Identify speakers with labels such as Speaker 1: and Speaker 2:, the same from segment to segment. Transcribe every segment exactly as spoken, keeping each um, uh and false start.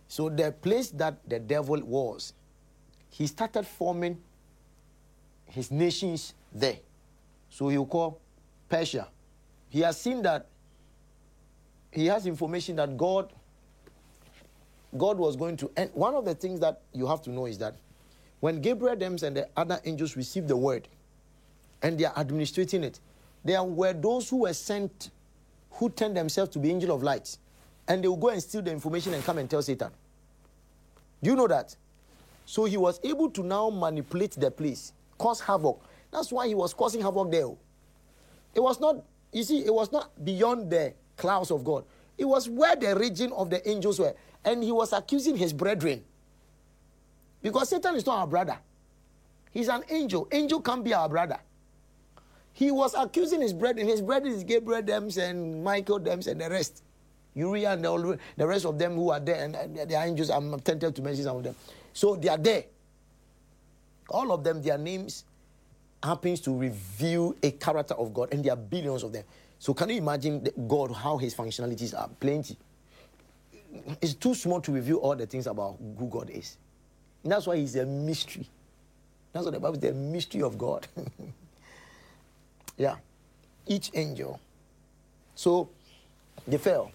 Speaker 1: So the place that the devil was, he started forming his nations there. So he'll call Persia. He has seen that, he has information that God, God was going to, and one of the things that you have to know is that when Gabriel them and the other angels received the word, and they are administrating it, there were those who were sent, who turned themselves to be angel of light, and they will go and steal the information and come and tell Satan. Do you know that? So he was able to now manipulate the place, cause havoc. That's why he was causing havoc there. It was not, you see, it was not beyond the clouds of God. It was where the region of the angels were. And he was accusing his brethren. Because Satan is not our brother. He's an angel. Angel can't be our brother. He was accusing his brethren. His brethren is Gabriel Dems and Michael Dems and the rest. Uriah and the, the rest of them who are there. And the angels, I'm tempted to mention some of them. So they are there. All of them, their names happens to reveal a character of God. And there are billions of them. So can you imagine God, how his functionalities are? Plenty. It's too small to reveal all the things about who God is. And that's why he's a mystery. That's what the Bible is, the mystery of God. Yeah. Each angel. So they fell.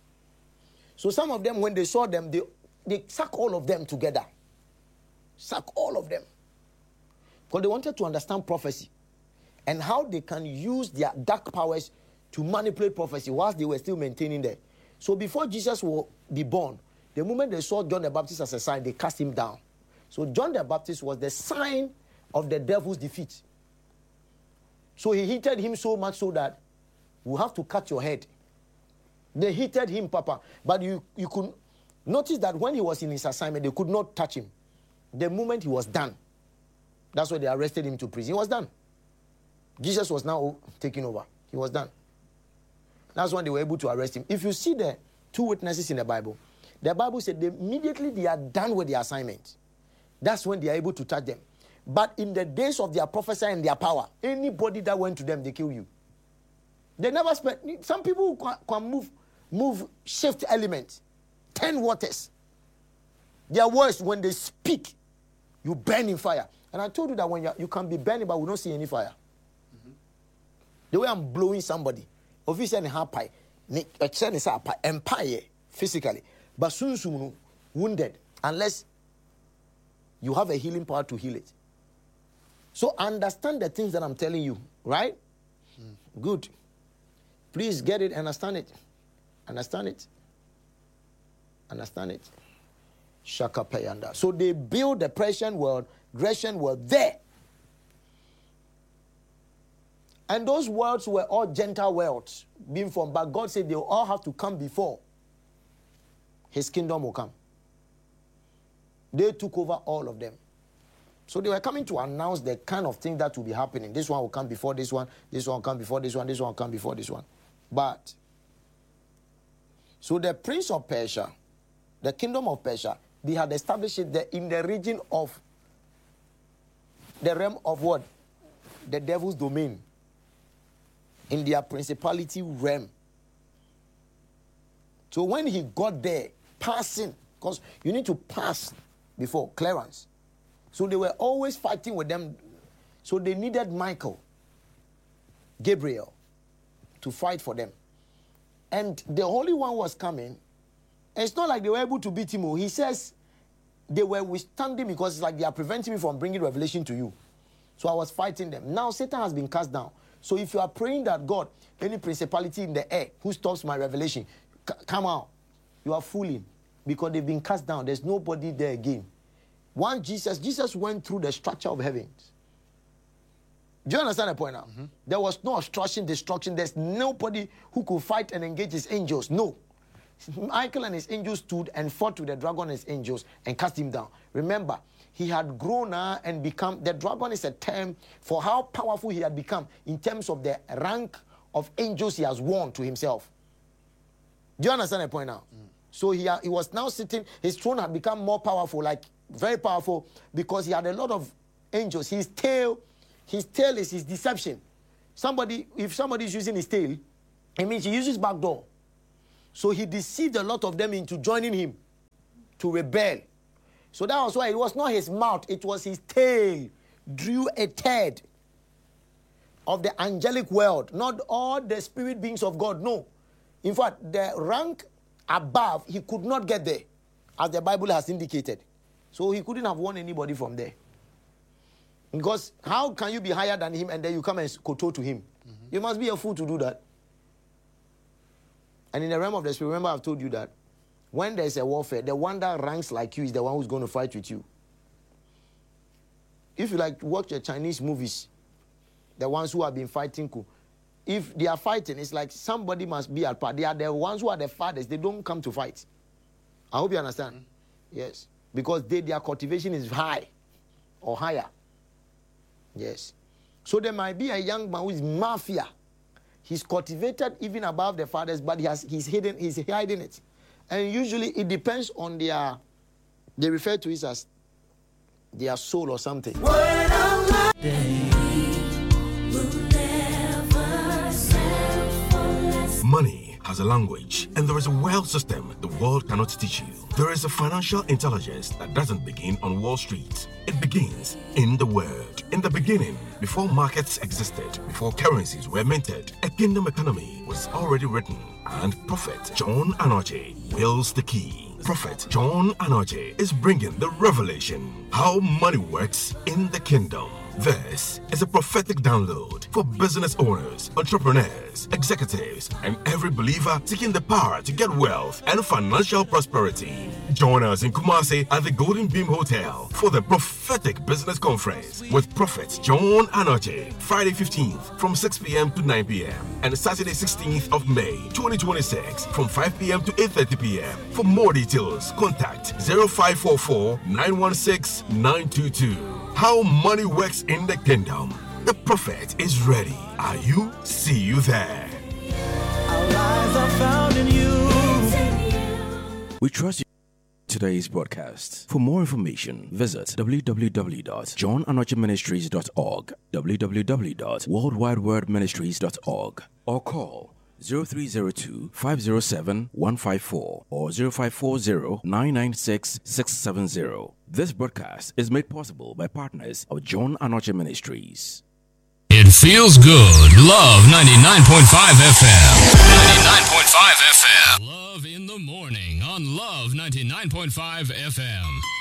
Speaker 1: So some of them, when they saw them, they, they suck all of them together. Suck all of them. Because they wanted to understand prophecy and how they can use their dark powers to manipulate prophecy whilst they were still maintaining there. So before Jesus will be born, the moment they saw John the Baptist as a sign, they cast him down. So John the Baptist was the sign of the devil's defeat. So he hated him so much so that we have to cut your head. They hated him, Papa. But you, you could notice that when he was in his assignment, they could not touch him. The moment he was done, that's why they arrested him to prison. He was done. Jesus was now taking over. He was done. That's when they were able to arrest him. If you see the two witnesses in the Bible, the Bible said they immediately they are done with their assignment. That's when they are able to touch them. But in the days of their prophecy and their power, anybody that went to them, they kill you. They never spent. Some people can, can move, move, shift elements, ten waters. Their words, when they speak, you burn in fire. And I told you that when you, you can be burning, but we don't see any fire. Mm-hmm. The way I'm blowing somebody, officially happy, empire physically, but soon soon wounded, unless you have a healing power to heal it. So understand the things that I'm telling you, right? Mm. Good. Please get it, understand it. Understand it. Understand it. Shaka Payanda. So they build the Persian world, Grecian world there. And those worlds were all Gentile worlds being formed. But God said they will all have to come before his kingdom will come. They took over all of them. So they were coming to announce the kind of thing that will be happening. This one will come before this one. This one will come before this one. This one will come before this one. But, so the prince of Persia, the kingdom of Persia, they had established it there in the region of the realm of what? The devil's domain. In their principality realm. So when he got there, passing, because you need to pass before clearance. So they were always fighting with them. So they needed Michael, Gabriel, to fight for them. And the Holy One was coming. And it's not like they were able to beat him. He says they were withstanding because it's like they are preventing me from bringing revelation to you. So I was fighting them. Now Satan has been cast down. So if you are praying that God, any principality in the air who stops my revelation, c- come out, you are fooling because they've been cast down. There's nobody there again. Once Jesus, Jesus went through the structure of heavens. Do you understand the point now? Mm-hmm. There was no obstruction, destruction. There's nobody who could fight and engage his angels. No. Michael and his angels stood and fought with the dragon and his angels and cast him down. Remember, he had grown uh, and become, the dragon is a term for how powerful he had become in terms of the rank of angels he has won to himself. Do you understand the point now? Mm. So he, he was now sitting, his throne had become more powerful, like very powerful, because he had a lot of angels. His tail, his tail is his deception. Somebody, if somebody is using his tail, it means he uses back door. So he deceived a lot of them into joining him. to rebel. So that was why it was not his mouth, it was his tail drew a third of the angelic world, not all the spirit beings of God. No. In fact, the rank above, he could not get there, as the Bible has indicated. So he couldn't have won anybody from there. Because how can you be higher than him and then you come and kowtow to him? Mm-hmm. You must be a fool to do that. And in the realm of the spirit, remember I've told you that when there's a warfare, the one that ranks like you is the one who's going to fight with you. If you like to watch the Chinese movies, the ones who have been fighting, if they are fighting, it's like somebody must be at part. They are the ones who are the fathers. They don't come to fight. I hope you understand. Mm-hmm. Yes. Because they, their cultivation is high or higher. Yes. So there might be a young man who is mafia. He's cultivated even above the fathers, but he has, he's hidden, he's hiding it. And usually it depends on their, they refer to it as their soul or something.
Speaker 2: Money has a language, and there is a wealth system the world cannot teach you. There is a financial intelligence that doesn't begin on Wall Street. It begins in the Word. In the beginning, before markets existed, before currencies were minted, a kingdom economy was already written, and Prophet John Anoche wields the key. Prophet John Anoche is bringing the revelation how money works in the kingdom. This is a prophetic download for business owners, entrepreneurs, executives, and every believer seeking the power to get wealth and financial prosperity. Join us in Kumasi at the Golden Beam Hotel for the Prophetic Business Conference with Prophet John Anoche, Friday fifteenth from six p.m. to nine p.m. and Saturday sixteenth of May twenty twenty-six from five p.m. to eight thirty p.m. For more details, contact zero five four four, nine one six, nine two two. How money works in the kingdom. The prophet is ready. Are you? See you there.
Speaker 3: Our lives are found in you.
Speaker 4: We trust you. Today's broadcast. For more information, visit w w w dot john anoche ministries dot org, w w w dot world wide word ministries dot org, or call zero three zero two, five zero seven, one five four or zero five four zero, nine nine six, six seven zero. This broadcast is made possible by partners of John Anoche Ministries.
Speaker 5: It feels good. Love ninety-nine point five F M. ninety-nine point five F M. Love in the morning on Love ninety-nine point five F M.